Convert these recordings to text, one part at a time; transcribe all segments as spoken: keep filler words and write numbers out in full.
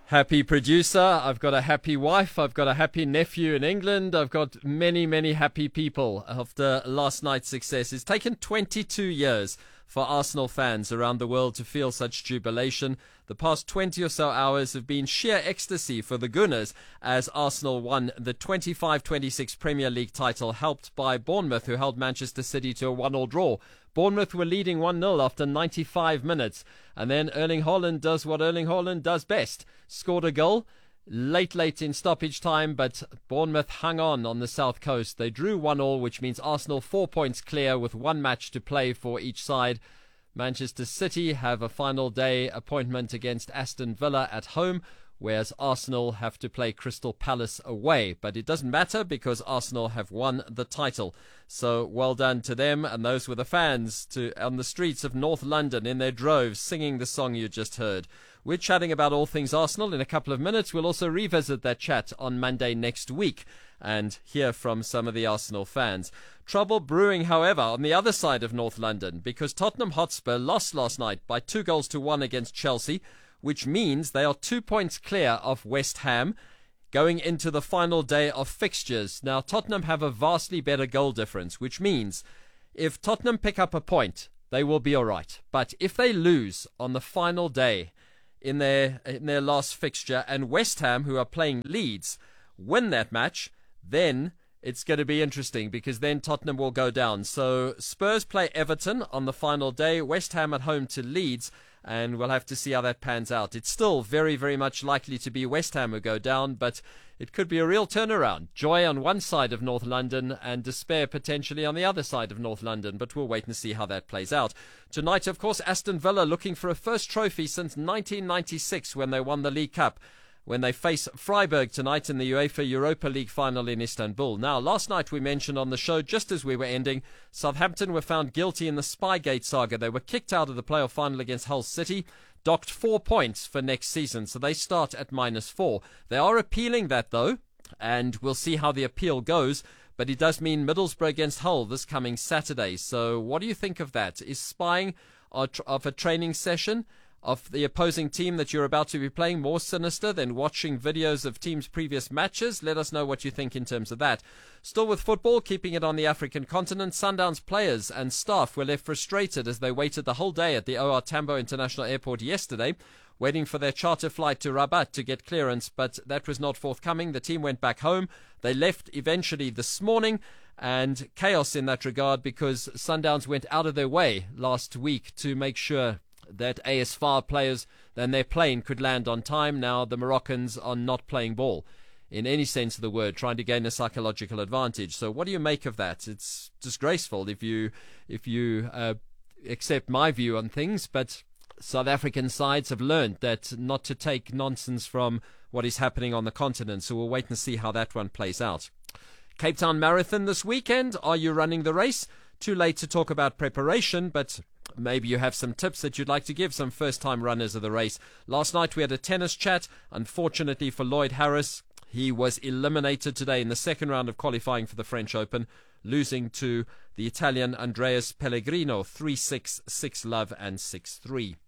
Happy producer, I've got a happy wife, I've got a happy nephew in England, I've got many, many happy people after last night's success. It's taken twenty-two years for Arsenal fans around the world to feel such jubilation. The past twenty or so hours have been sheer ecstasy for the Gunners as Arsenal won the twenty-five twenty-six Premier League title, helped by Bournemouth, who held Manchester City to a one-all draw. Bournemouth were leading one nil after ninety-five minutes, and then Erling Haaland does what Erling Haaland does best, scored a goal late, late in stoppage time, but Bournemouth hung on on the south coast. They drew one all, which means Arsenal four points clear with one match to play for each side. Manchester City have a final day appointment against Aston Villa at home, whereas Arsenal have to play Crystal Palace away. But it doesn't matter because Arsenal have won the title. So well done to them, and those were the fans to on the streets of North London in their droves singing the song you just heard. We're chatting about all things Arsenal in a couple of minutes. We'll also revisit that chat on Monday next week and hear from some of the Arsenal fans. Trouble brewing, however, on the other side of North London, because Tottenham Hotspur lost last night by two goals to one against Chelsea, which means they are two points clear of West Ham going into the final day of fixtures. Now, Tottenham have a vastly better goal difference, which means if Tottenham pick up a point, they will be all right. But if they lose on the final day in their in their last fixture, and West Ham, who are playing Leeds, win that match, then it's going to be interesting, because then Tottenham will go down. So Spurs play Everton on the final day, West Ham at home to Leeds, and we'll have to see how that pans out. It's still very, very much likely to be West Ham who go down, but it could be a real turnaround. Joy on one side of North London and despair potentially on the other side of North London, but we'll wait and see how that plays out. Tonight, of course, Aston Villa looking for a first trophy since nineteen ninety-six when they won the League Cup, when they face Freiburg tonight in the UEFA Europa League final in Istanbul. Now, last night we mentioned on the show, just as we were ending, Southampton were found guilty in the Spygate saga. They were kicked out of the playoff final against Hull City, docked four points for next season, so they start at minus four. They are appealing that, though, and we'll see how the appeal goes, but it does mean Middlesbrough against Hull this coming Saturday. So what do you think of that? Is spying of a training session of the opposing team that you're about to be playing more sinister than watching videos of teams' previous matches? Let us know what you think in terms of that. Still with football, keeping it on the African continent, Sundowns players and staff were left frustrated as they waited the whole day at the O R Tambo International Airport yesterday, waiting for their charter flight to Rabat to get clearance, but that was not forthcoming. The team went back home. They left eventually this morning, and chaos in that regard, because Sundowns went out of their way last week to make sure that A S F A R players and their plane could land on time. Now the Moroccans are not playing ball in any sense of the word, trying to gain a psychological advantage. So what do you make of that? It's disgraceful if you if you uh, accept my view on things, but South African sides have learned that not to take nonsense from what is happening on the continent, so we'll wait and see how that one plays out. Cape Town Marathon this weekend. Are you running the race? Too late to talk about preparation, but maybe you have some tips that you'd like to give some first-time runners of the race. Last night we had a tennis chat. Unfortunately for Lloyd Harris, he was eliminated today in the second round of qualifying for the French Open, losing to the Italian Andreas Pellegrino, three six, six love and six three.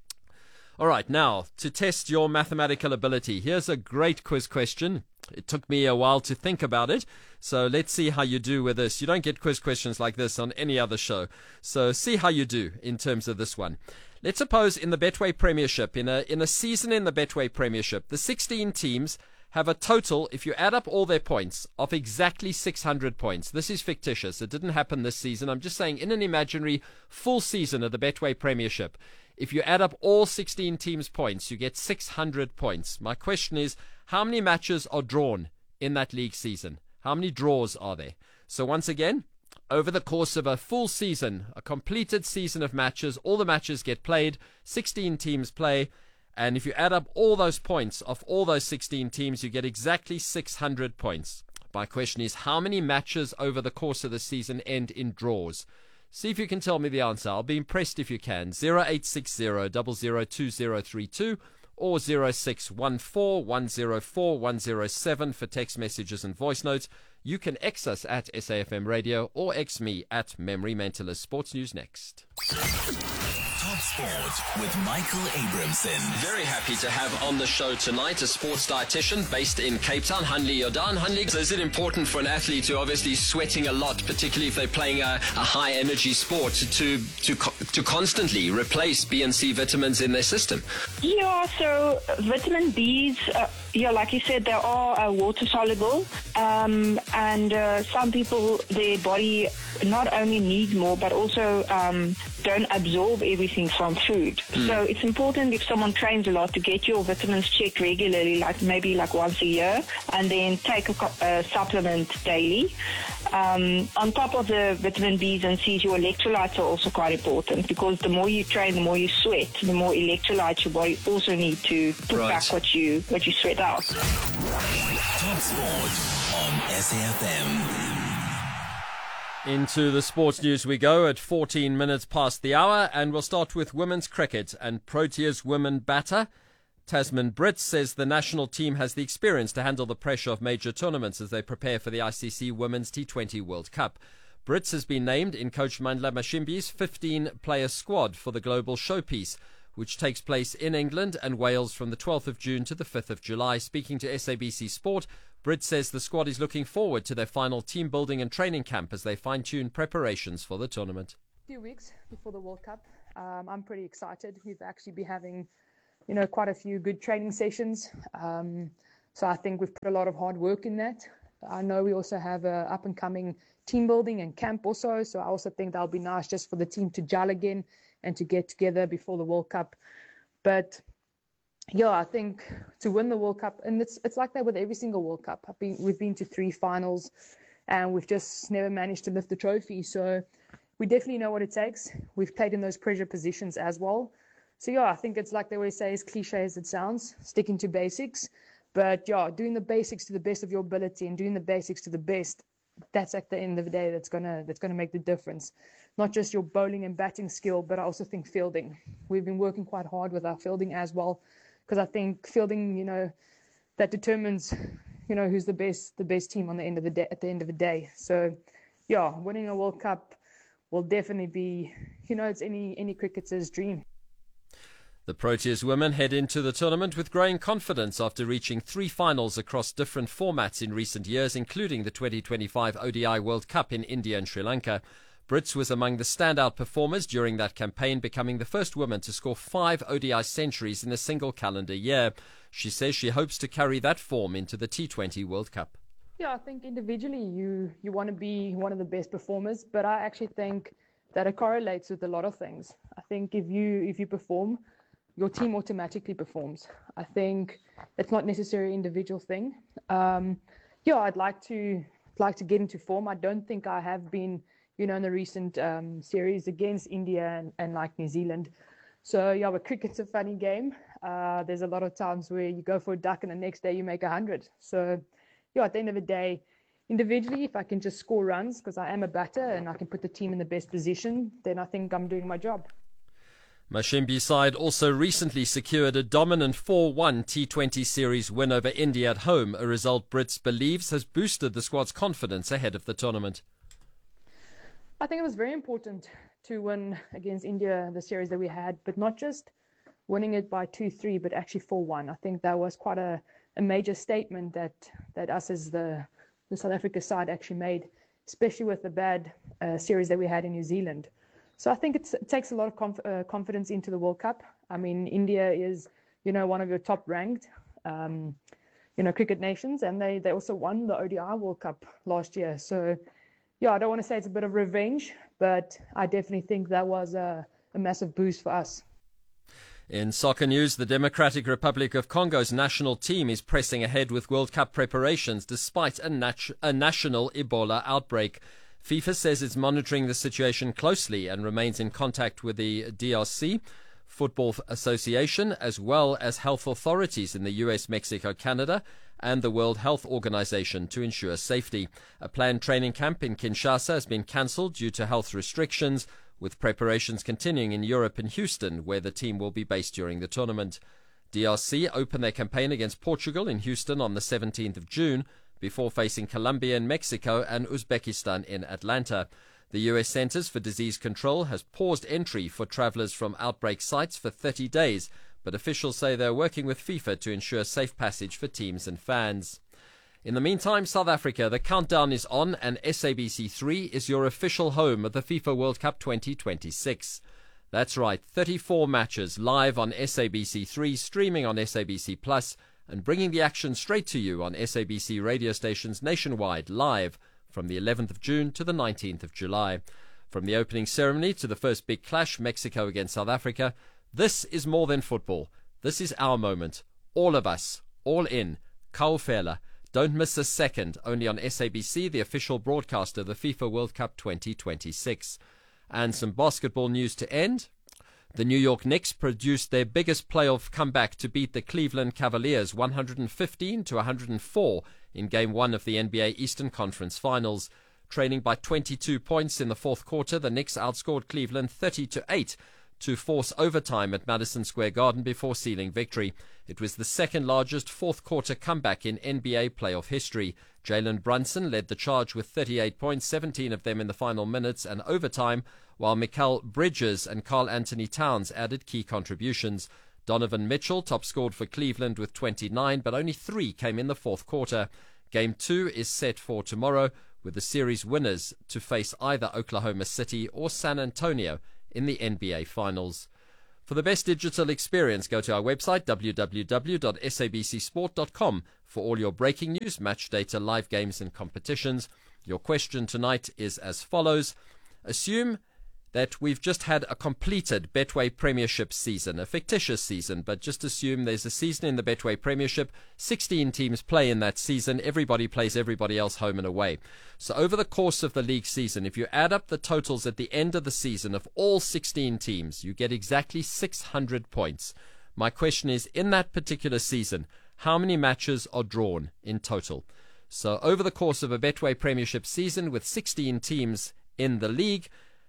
All right, now, to test your mathematical ability, here's a great quiz question. It took me a while to think about it, so let's see how you do with this. You don't get quiz questions like this on any other show, so see how you do in terms of this one. Let's suppose in the Betway Premiership, in a in a season in the Betway Premiership, the sixteen teams have a total, if you add up all their points, of exactly six hundred points. This is fictitious. It didn't happen this season. I'm just saying in an imaginary full season of the Betway Premiership, if you add up all sixteen teams' points, you get six hundred points. My question is, how many matches are drawn in that league season? How many draws are there? So once again, over the course of a full season, a completed season of matches, all the matches get played, sixteen teams play, and if you add up all those points of all those sixteen teams, you get exactly six hundred points. My question is, how many matches over the course of the season end in draws? See if you can tell me the answer. I'll be impressed if you can. zero eight six zero, zero zero two zero three two or zero six one four, one zero four, one zero seven for text messages and voice notes. You can X us at S A F M Radio or X me at Memory Mentalist. Sports News next. Top Sport with Michael Abramson. Very happy to have on the show tonight a sports dietitian based in Cape Town, Hanli Jordan. Hanli, is it important for an athlete who obviously sweating a lot, particularly if they're playing a, a high energy sport, to to to constantly replace B and C vitamins in their system? Yeah, so vitamin B's, uh, yeah, like you said, they are uh, water soluble, um, and uh, some people, their body not only needs more, but also um, don't absorb everything from food. Mm. So it's important if someone trains a lot to get your vitamins checked regularly, like maybe like once a year, and then take a, a supplement daily. Um, on top of the vitamin B's and C's, your electrolytes are also quite important, because the more you train, the more you sweat, the more electrolytes your body also need to put right. back what you what you sweat out. Top Sport on S A F M. Into the sports news we go at fourteen minutes past the hour, and we'll start with women's cricket and Proteas women batter. Tasman Brits says the national team has the experience to handle the pressure of major tournaments as they prepare for the I C C Women's T twenty World Cup. Brits has been named in coach Mandla Mashimbi's fifteen-player squad for the global showpiece, which takes place in England and Wales from the twelfth of June to the fifth of July. Speaking to S A B C Sport, Britt says the squad is looking forward to their final team building and training camp as they fine-tune preparations for the tournament. A few weeks before the World Cup, um, I'm pretty excited. We've actually been having, you know, quite a few good training sessions. Um, so I think we've put a lot of hard work in that. I know we also have a up-and-coming team building and camp also. So I also think that'll be nice just for the team to gel again and to get together before the World Cup. But yeah, I think to win the World Cup, and it's it's like that with every single World Cup. I've been, we've been to three finals, and we've just never managed to lift the trophy. So we definitely know what it takes. We've played in those pressure positions as well. So yeah, I think it's like they always say, as cliche as it sounds, sticking to basics. But yeah, doing the basics to the best of your ability and doing the basics to the best, that's at the end of the day that's gonna that's gonna make the difference. Not just your bowling and batting skill, but I also think fielding. We've been working quite hard with our fielding as well, because I think fielding, you know, that determines, you know, who's the best the best team on the end of the day at the end of the day. So yeah, winning a World Cup will definitely be, you know, it's any any cricketer's dream. The Proteas women head into the tournament with growing confidence after reaching three finals across different formats in recent years, including the twenty twenty-five O D I World Cup in India and Sri Lanka. Brits was among the standout performers during that campaign, becoming the first woman to score five O D I centuries in a single calendar year. She says she hopes to carry that form into the T twenty World Cup. Yeah, I think individually you, you want to be one of the best performers, but I actually think that it correlates with a lot of things. I think if you if you perform, your team automatically performs. I think it's not necessarily an individual thing. Um, yeah, I'd like to like to get into form. I don't think I have been, you know, in the recent um, series against India and, and like New Zealand. So yeah, but cricket's a funny game. Uh, there's a lot of times where you go for a duck and the next day you make a hundred. So yeah, at the end of the day, individually, if I can just score runs, because I am a batter and I can put the team in the best position, then I think I'm doing my job. Mashimbi's side also recently secured a dominant four one T twenty series win over India at home, a result Brits believes has boosted the squad's confidence ahead of the tournament. I think it was very important to win against India, the series that we had, but not just winning it by two three, but actually four one. I think that was quite a, a major statement that, that us as the, the South Africa side actually made, especially with the bad uh, series that we had in New Zealand. So I think it's, it takes a lot of conf- uh, confidence into the World Cup. I mean, India is, you know, one of your top ranked, um, you know, cricket nations, and they, they also won the O D I World Cup last year. So, yeah, I don't want to say it's a bit of revenge, but I definitely think that was a, a massive boost for us. In soccer news, the Democratic Republic of Congo's national team is pressing ahead with World Cup preparations despite a, nat- a national Ebola outbreak. FIFA says it's monitoring the situation closely and remains in contact with the D R C, Football Association, as well as health authorities in the U S, Mexico, Canada, and the World Health Organization to ensure safety. A planned training camp in Kinshasa has been cancelled due to health restrictions, with preparations continuing in Europe and Houston, where the team will be based during the tournament. D R C opened their campaign against Portugal in Houston on the seventeenth of June, before facing Colombia in Mexico and Uzbekistan in Atlanta. The U S Centers for Disease Control has paused entry for travellers from outbreak sites for thirty days, but officials say they're working with FIFA to ensure safe passage for teams and fans. In the meantime, South Africa, the countdown is on, and S A B C three is your official home of the FIFA World Cup twenty twenty-six. That's right, thirty-four matches live on S A B C three, streaming on S A B C Plus, and bringing the action straight to you on S A B C radio stations nationwide, live from the eleventh of June to the nineteenth of July. From the opening ceremony to the first big clash, Mexico against South Africa, this is more than football. This is our moment. All of us, all in. Kaufela. Don't miss a second, only on S A B C, the official broadcaster of the FIFA World Cup twenty twenty-six. And some basketball news to end. The New York Knicks produced their biggest playoff comeback to beat the Cleveland Cavaliers one hundred fifteen to one hundred four in Game one of the N B A Eastern Conference Finals. Trailing by twenty-two points in the fourth quarter, the Knicks outscored Cleveland thirty to eight to force overtime at Madison Square Garden before sealing victory. It was the second largest fourth quarter comeback in N B A playoff history. Jalen Brunson led the charge with thirty-eight points, seventeen of them in the final minutes and overtime, while Mikal Bridges and Karl Anthony Towns added key contributions. Donovan Mitchell top scored for Cleveland with twenty-nine, but only three came in the fourth quarter. Game two is set for tomorrow, with the series winners to face either Oklahoma City or San Antonio in the N B A Finals. For the best digital experience, go to our website w w w dot s a b c sport dot com for all your breaking news, match data, live games and competitions. Your question tonight is as follows. Assume that we've just had a completed Betway Premiership season, a fictitious season, but just assume there's a season in the Betway Premiership. sixteen teams play in that season. Everybody plays everybody else home and away. So over the course of the league season, if you add up the totals at the end of the season of all sixteen teams, you get exactly six hundred points. My question is, in that particular season, how many matches are drawn in total? So over the course of a Betway Premiership season with sixteen teams in the league,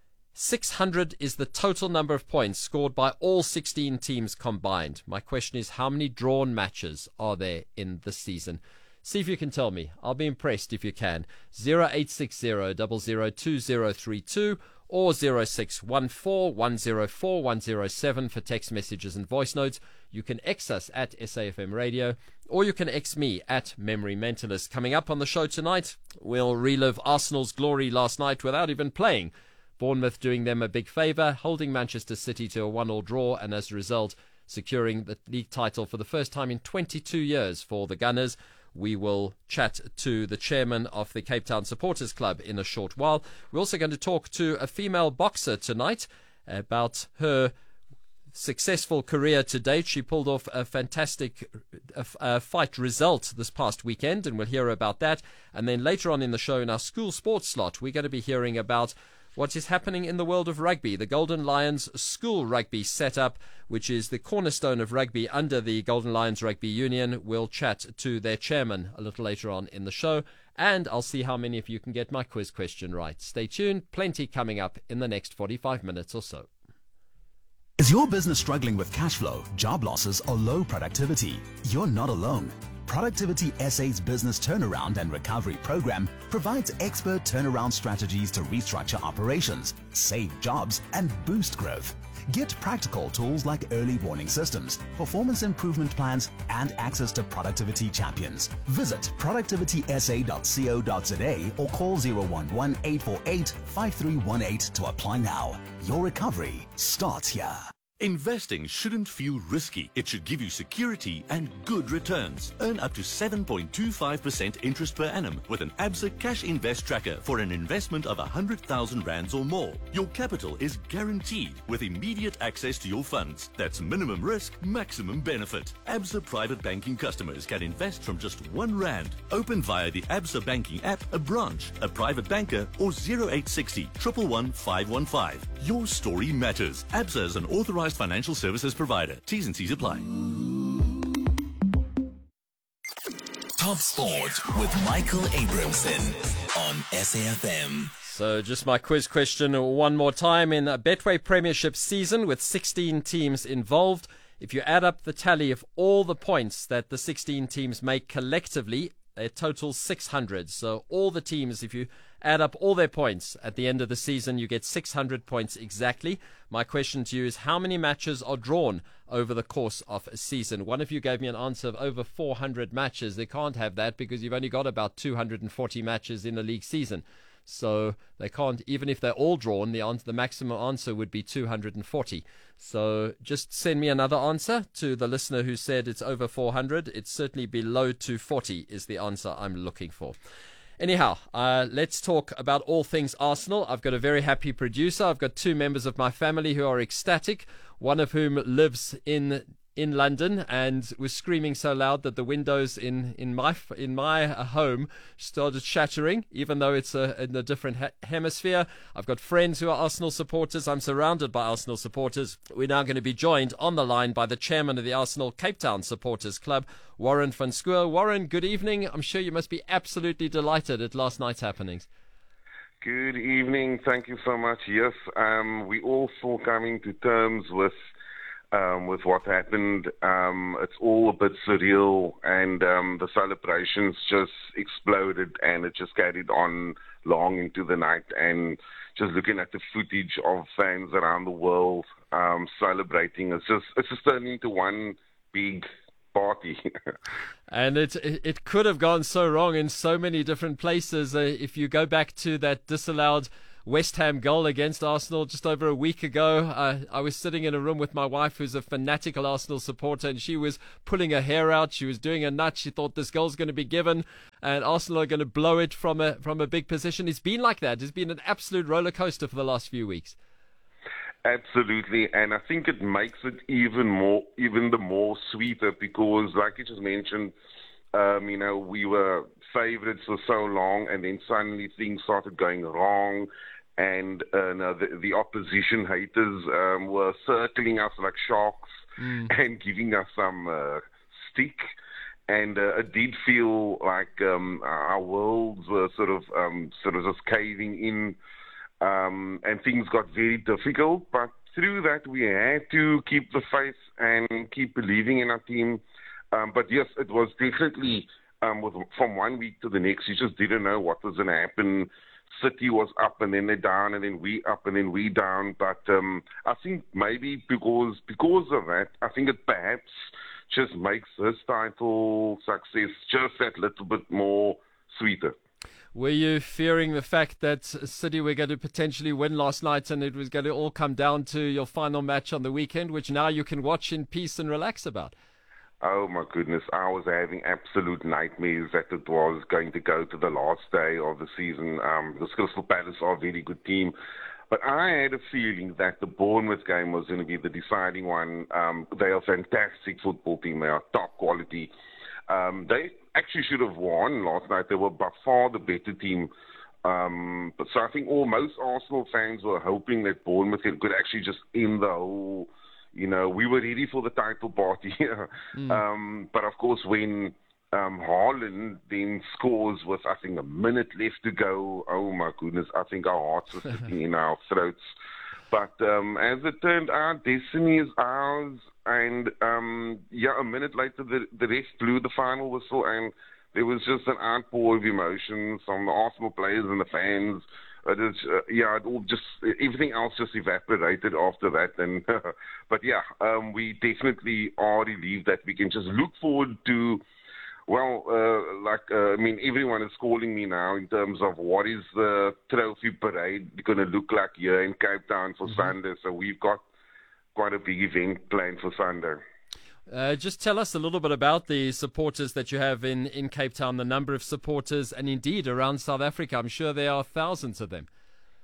six hundred is the total number of points scored by all sixteen teams combined. My question is, how many drawn matches are there in the season? See if you can tell me. I'll be impressed if you can. zero eight six zero, zero zero two zero three two or zero six one four, one zero four, one zero seven for text messages and voice notes. You can X us at S A F M Radio, or you can X me at Memory Mentalist. Coming up on the show tonight, we'll relive Arsenal's glory last night without even playing. Bournemouth doing them a big favour, holding Manchester City to a one-all draw, and as a result securing the league title for the first time in twenty-two years for the Gunners. We will chat to the chairman of the Cape Town Supporters Club in a short while. We're also going to talk to a female boxer tonight about her successful career to date. She pulled off a fantastic uh, uh, fight result this past weekend, and we'll hear about that. And then later on in the show, in our school sports slot, we're going to be hearing about what is happening in the world of rugby. The Golden Lions School Rugby Setup, which is the cornerstone of rugby under the Golden Lions Rugby Union. We'll chat to their chairman a little later on in the show, and I'll see how many of you can get my quiz question right. Stay tuned, plenty coming up in the next forty-five minutes or so. Is your business struggling with cash flow, job losses, or low productivity? You're not alone. Productivity S A's Business Turnaround and Recovery Program provides expert turnaround strategies to restructure operations, save jobs, and boost growth. Get practical tools like early warning systems, performance improvement plans, and access to productivity champions. Visit productivity s a dot co dot z a or call zero one one, eight four eight, five three one eight to apply now. Your recovery starts here. Investing shouldn't feel risky. It should give you security and good returns. Earn up to seven point two five percent interest per annum with an Absa Cash Invest Tracker for an investment of one hundred thousand rands or more. Your capital is guaranteed with immediate access to your funds. That's minimum risk, maximum benefit. Absa Private Banking customers can invest from just one rand. Open via the Absa Banking app, a branch, a private banker, or zero eight six zero, one one one, five one five. Your story matters. Absa is an authorized financial services provider. T's and C's apply. Top Sport with Michael Abramson on S A F M. So just my quiz question one more time. In a Betway Premiership season with sixteen teams involved, if you add up the tally of all the points that the sixteen teams make collectively They total six hundred. So all the teams, if you add up all their points at the end of the season, you get six hundred points exactly. My question to you is, how many matches are drawn over the course of a season? One of you gave me an answer of over four hundred matches. They can't have that because you've only got about two hundred forty matches in a league season. So they can't, even if they're all drawn, the answer, the maximum answer would be two hundred forty. So just send me another answer to the listener who said it's over four hundred. It's certainly below two forty is the answer I'm looking for. Anyhow, uh, let's talk about all things Arsenal. I've got a very happy producer. I've got two members of my family who are ecstatic, one of whom lives in in London and was screaming so loud that the windows in, in my in my home started shattering, even though it's a, in a different he- hemisphere. I've got friends who are Arsenal supporters. I'm surrounded by Arsenal supporters. We're now going to be joined on the line by the chairman of the Arsenal Cape Town Supporters Club, Warren van Schoor. Warren, good evening. I'm sure you must be absolutely delighted at last night's happenings. Good evening. Thank you so much. Yes, um, we all still coming to terms with Um, with what happened. Um, it's all a bit surreal, and um, the celebrations just exploded, and it just carried on long into the night. And just looking at the footage of fans around the world um, celebrating, it's just it's just turning into one big party. And it it could have gone so wrong in so many different places. Uh, if you go back to that disallowed West Ham goal against Arsenal just over a week ago, uh, I was sitting in a room with my wife, who's a fanatical Arsenal supporter, and she was pulling her hair out. She was doing a nut. She thought this goal's going to be given, and Arsenal are going to blow it from a from a big position. It's been like that. It's been an absolute roller coaster for the last few weeks. Absolutely, and I think it makes it even more, even the more sweeter because, like you just mentioned, um, you know, we were favorites for so long, and then suddenly things started going wrong. And uh, no, the, the opposition haters um, were circling us like sharks mm. and giving us some uh, stick. And uh, it did feel like um, our worlds were sort of um, sort of just caving in, um, and things got very difficult. But through that, we had to keep the faith and keep believing in our team. Um, but yes, it was definitely um, with, from one week to the next, you just didn't know what was going to happen. City was up and then they're down, and then we up and then we down. But um, I think maybe because because of that, I think it perhaps just makes this title success just that little bit more sweeter. Were you fearing the fact that City were going to potentially win last night and it was going to all come down to your final match on the weekend, which now you can watch in peace and relax about? Oh my goodness, I was having absolute nightmares that it was going to go to the last day of the season. Um, the Crystal Palace are a very good team, but I had a feeling that the Bournemouth game was going to be the deciding one. Um, they are a fantastic football team. They are top quality. Um, they actually should have won last night. They were by far the better team. Um, but so I think all most Arsenal fans were hoping that Bournemouth could actually just end the whole. You know, we were ready for the title party. mm. um, but, of course, when um, Haaland then scores with, I think, a minute left to go, oh, my goodness, I think our hearts were sitting in our throats. But um, as it turned out, destiny is ours. And, um, yeah, a minute later, the, the ref blew the final whistle, and there was just an outpour of emotions from the Arsenal players and the fans. It is, uh, yeah, it all just everything else just evaporated after that. And but yeah, um, we definitely are relieved that we can just look forward to. Well, uh, like uh, I mean, everyone is calling me now in terms of what is the trophy parade going to look like here in Cape Town for mm-hmm. Sunday. So we've got quite a big event planned for Sunday. Uh, just tell us a little bit about the supporters that you have in, in Cape Town, the number of supporters, and indeed around South Africa. I'm sure there are thousands of them.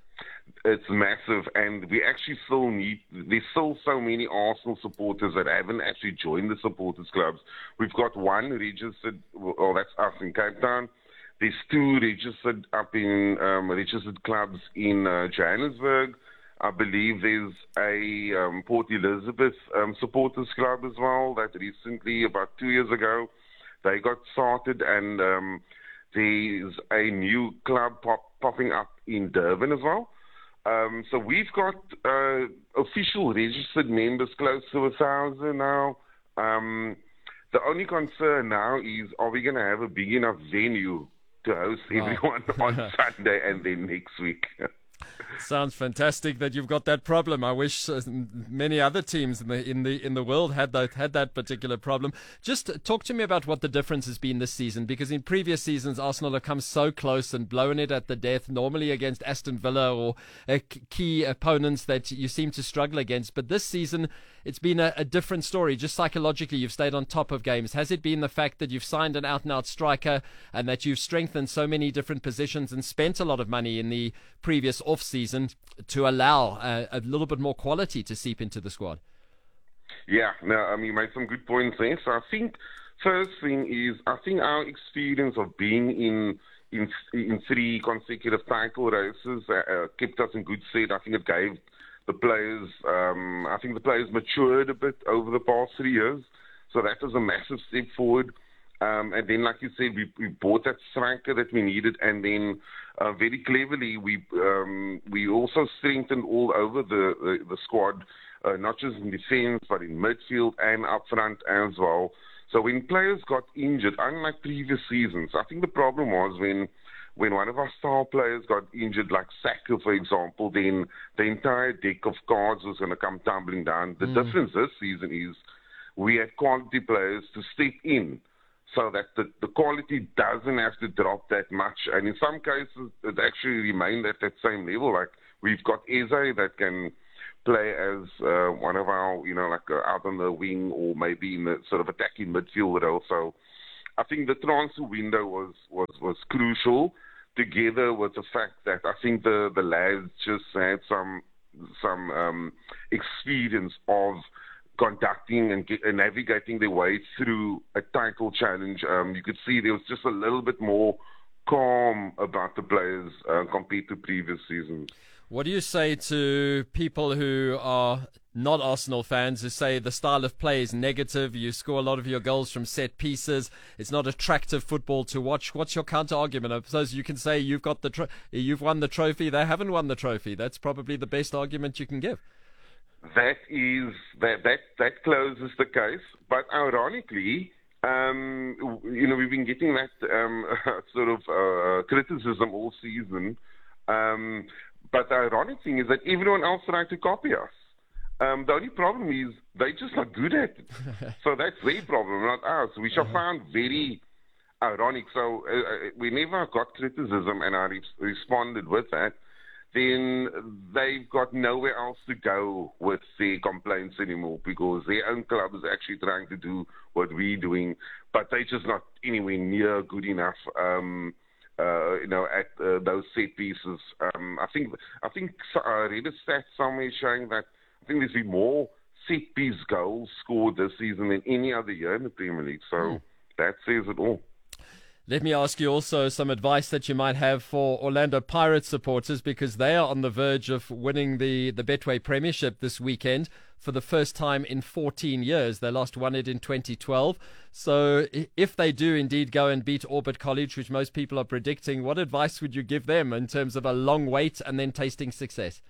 It's massive, and we actually still need, there's still so many Arsenal supporters that haven't actually joined the supporters clubs. We've got one registered, well, that's us in Cape Town. There's two registered up in, um, registered clubs in uh, Johannesburg. I believe there's a um, Port Elizabeth um, supporters club as well that recently, about two years ago, they got started, and um, there's a new club pop, popping up in Durban as well. Um, so we've got uh, official registered members close to a thousand now. Um, The only concern now is, are we going to have a big enough venue to host everyone on Sunday and then next week? Sounds fantastic that you've got that problem. I wish uh, many other teams in the in the in the world had that had that particular problem. Just talk to me about what the difference has been this season, because in previous seasons Arsenal have come so close and blown it at the death, normally against Aston Villa or uh, key opponents that you seem to struggle against. But this season it's been a, a different story. Just psychologically, you've stayed on top of games. Has it been the fact that you've signed an out-and-out striker and that you've strengthened so many different positions and spent a lot of money in the previous off-season to allow uh, a little bit more quality to seep into the squad? Yeah, no, I mean, you made some good points there. So I think first thing is, I think our experience of being in in, in three consecutive title races uh, kept us in good stead. I think it gave the players, um, I think the players matured a bit over the past three years. So that was a massive step forward. Um, and then, like you said, we, we bought that striker that we needed, and then uh, very cleverly we um, we also strengthened all over the the, the squad, uh, not just in defence but in midfield and up front as well. So when players got injured, unlike previous seasons, I think the problem was when when one of our star players got injured, like Saka, for example, then the entire deck of cards was going to come tumbling down. The mm. difference this season is we had quality players to step in, so that the, the quality doesn't have to drop that much. And in some cases, it actually remained at that same level. Like, we've got Eze that can play as uh, one of our, you know, like uh, out on the wing or maybe in the sort of attacking midfield role. So I think the transfer window was, was, was crucial, together with the fact that I think the, the lads just had some, some um, experience of conducting and, get, and navigating their way through a title challenge. Um, you could see there was just a little bit more calm about the players uh, compared to previous seasons. What do you say to people who are not Arsenal fans, who say the style of play is negative, you score a lot of your goals from set pieces, it's not attractive football to watch? What's your counter argument? I suppose you can say you've got the tro- you've won the trophy, they haven't won the trophy. That's probably the best argument you can give. That is that that that closes the case. But ironically, um, you know, we've been getting that um, sort of uh, criticism all season. Um, but the ironic thing is that everyone else tried to copy us. Um, the only problem is they're just not good at it. So that's their problem, not ours, which I found very ironic. So uh, whenever I got criticism and I re- responded with that, then they've got nowhere else to go with their complaints anymore, because their own club is actually trying to do what we're doing, but they're just not anywhere near good enough, um, uh, you know, at uh, those set pieces. Um, I think I think I read a stat somewhere showing that I think there's been more set piece goals scored this season than any other year in the Premier League. So mm. that says it all. Let me ask you also some advice that you might have for Orlando Pirates supporters, because they are on the verge of winning the, the Betway Premiership this weekend for the first time in fourteen years. They last won it in twenty twelve. So if they do indeed go and beat Orbit College, which most people are predicting, what advice would you give them in terms of a long wait and then tasting success?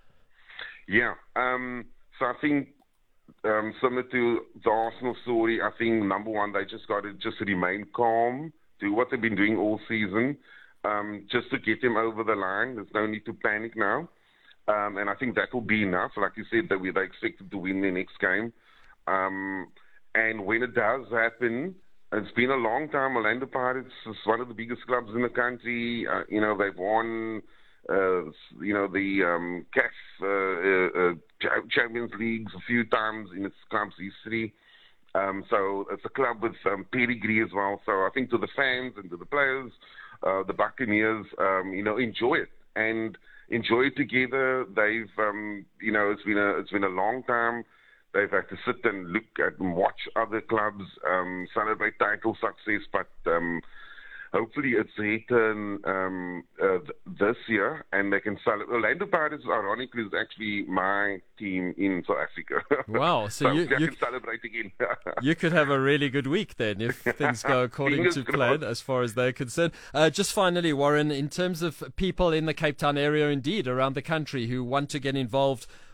Yeah, um, so I think um, similar to the Arsenal story, I think number one, they just got to just remain calm, do what they've been doing all season, um, just to get them over the line. There's no need to panic now. Um, and I think that will be enough. Like you said, that we, they expected to win their next game. Um, and when it does happen, it's been a long time. Orlando Pirates is one of the biggest clubs in the country. Uh, you know, they've won, uh, you know, the um, C A F uh, uh, Champions Leagues a few times in its club's history. Um, so it's a club with um, pedigree as well. So I think to the fans and to the players, uh, the Buccaneers, um, you know, enjoy it and enjoy it together. They've, um, you know, it's been a it's been a long time. They've had to sit and look at and watch other clubs um, celebrate title success, but um, hopefully it's their turn um, uh, th- this year, and they can celebrate. Orlando Pirates, ironically, is actually my team in South Africa. Wow! So, so you, they you can celebrate again. You could have a really good week then if things go according to plan as far as they're concerned. Uh, just finally, Warren, in terms of people in the Cape Town area, indeed around the country, who want to get involved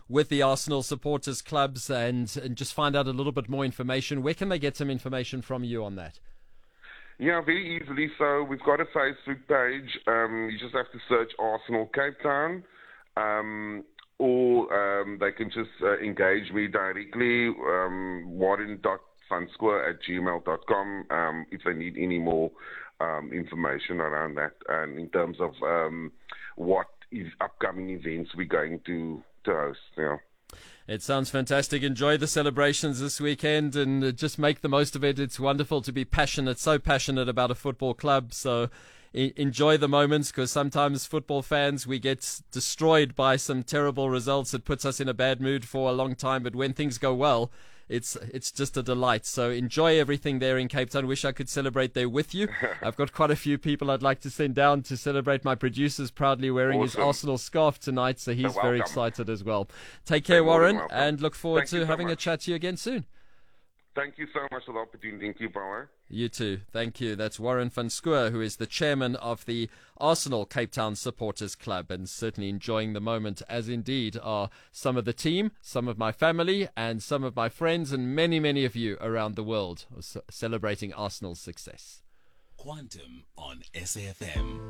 with the Arsenal supporters clubs and, and just find out a little bit more information, where can they get some information from you on that? Yeah, very easily. So we've got a Facebook page. Um, you just have to search Arsenal Cape Town. Um, or um, they can just uh, engage me directly, um, warren dot vanschoor at gmail dot com, um, if they need any more um, information around that. And in terms of um, what is upcoming events we're going to, to host, yeah. It sounds fantastic. Enjoy the celebrations this weekend and uh, just make the most of it. It's wonderful to be passionate, so passionate about a football club. So e- enjoy the moments, because sometimes football fans, we get destroyed by some terrible results. It puts us in a bad mood for a long time. But when things go well, it's it's just a delight. So enjoy everything there in Cape Town. Wish I could celebrate there with you. I've got quite a few people I'd like to send down to celebrate. My producer's proudly wearing Awesome. his Arsenal scarf tonight, so he's You're very welcome. excited as well. Take care, You're more than Warren, welcome. and look forward Thank you to so having a much. chat to you again soon. Thank you so much for the opportunity. Thank you, Power. You too. Thank you. That's Warren van Schoor, who is the chairman of the Arsenal Cape Town Supporters Club, and certainly enjoying the moment, as indeed are some of the team, some of my family, and some of my friends, and many, many of you around the world c- celebrating Arsenal's success. Quantum on S A F M.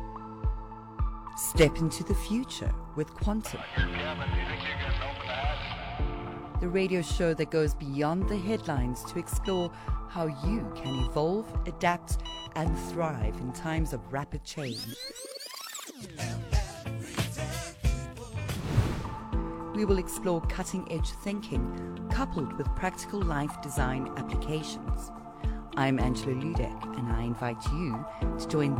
Step into the future with Quantum. The radio show that goes beyond the headlines to explore how you can evolve, adapt, and thrive in times of rapid change. We will explore cutting-edge thinking coupled with practical life design applications. I'm Angela Ludek, and I invite you to join